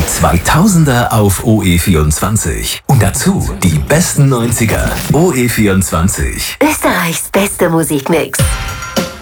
Die 2000er auf OE24. Und dazu die besten 90er. OE24. Österreichs beste Musikmix.